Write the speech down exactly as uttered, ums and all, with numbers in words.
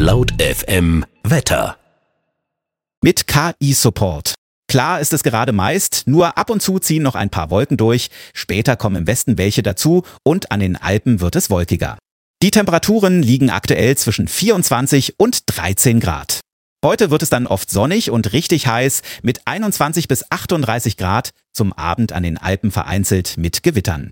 Laut F M Wetter. Mit K I-Support. Klar ist es gerade meist, nur ab und zu ziehen noch ein paar Wolken durch, später kommen im Westen welche dazu und an den Alpen wird es wolkiger. Die Temperaturen liegen aktuell zwischen vierundzwanzig und dreizehn Grad. Heute wird es dann oft sonnig und richtig heiß mit einundzwanzig bis achtunddreißig Grad, zum Abend an den Alpen vereinzelt mit Gewittern.